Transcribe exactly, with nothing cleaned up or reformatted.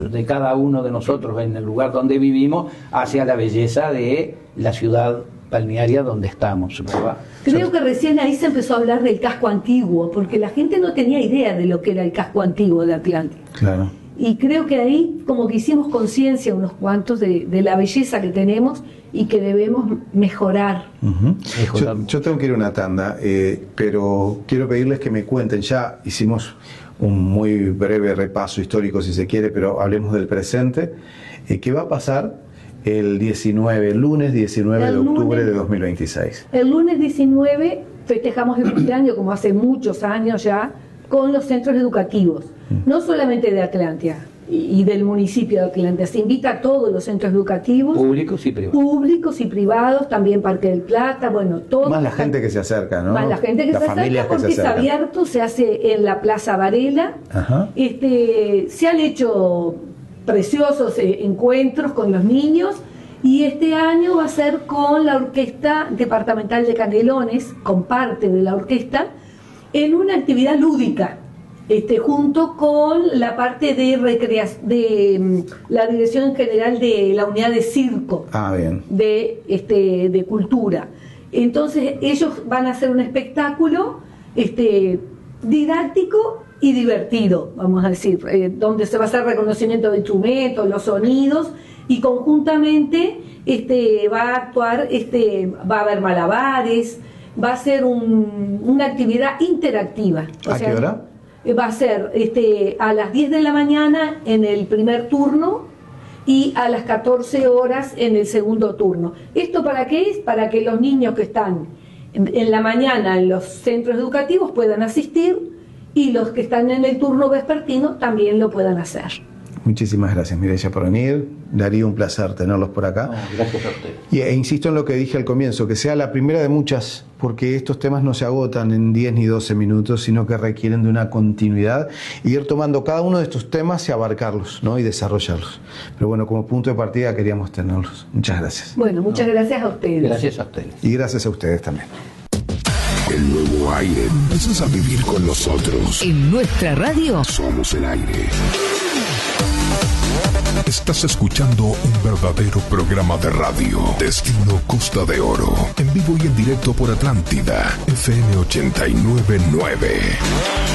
de cada uno de nosotros en el lugar donde vivimos hacia la belleza de la ciudad balnearia donde estamos, ¿verdad? Creo que recién ahí se empezó a hablar del casco antiguo, porque la gente no tenía idea de lo que era el casco antiguo de Atlántida. Claro. Y creo que ahí como que hicimos conciencia unos cuantos de, de la belleza que tenemos y que debemos mejorar. Uh-huh. yo, yo tengo que ir a una tanda, eh, pero quiero pedirles que me cuenten, ya hicimos un muy breve repaso histórico si se quiere, pero hablemos del presente. Eh, ¿Qué va a pasar el diecinueve, el lunes diecinueve el de octubre lunes, de dos mil veintiséis? El lunes diecinueve festejamos el cumpleaños, como hace muchos años ya, con los centros educativos, mm. no solamente de Atlántida y, y del municipio de Atlántida. Se invita a todos los centros educativos, públicos y privados, públicos y privados, también Parque del Plata, bueno, todo. Más la gente que se acerca, ¿no? Más la gente que Las se acerca, porque se es abierto, se hace en la Plaza Varela. Ajá. Este, se han hecho preciosos eh, encuentros con los niños, y este año va a ser con la Orquesta Departamental de Canelones, con parte de la orquesta, en una actividad lúdica, este, junto con la parte de recreación de um, la Dirección General de la Unidad de Circo, ah, bien. de este de cultura. Entonces ellos van a hacer un espectáculo este didáctico y divertido, vamos a decir, eh, donde se va a hacer reconocimiento de instrumentos, los sonidos, y conjuntamente este va a actuar, este va a haber malabares, va a ser un, una actividad interactiva. O ¿A sea, qué hora? Va a ser este, a las diez de la mañana en el primer turno y a las catorce horas en el segundo turno. ¿Esto para qué es? Para que los niños que están en, en la mañana en los centros educativos puedan asistir, y los que están en el turno vespertino también lo puedan hacer. Muchísimas gracias, Mireya, por venir. Darío, un placer tenerlos por acá. No, gracias a usted. Y, e insisto en lo que dije al comienzo, que sea la primera de muchas, porque estos temas no se agotan en diez ni doce minutos, sino que requieren de una continuidad, y ir tomando cada uno de estos temas y abarcarlos, ¿no? Y desarrollarlos. Pero bueno, como punto de partida queríamos tenerlos. Muchas gracias. Bueno, muchas no. gracias a ustedes. Gracias a ustedes. Y gracias a ustedes también. El nuevo aire. Empiezas a vivir con nosotros. En nuestra radio somos el aire. Estás escuchando un verdadero programa de radio. Destino Costa de Oro. En vivo y en directo por Atlántida. F M ochenta y nueve punto nueve.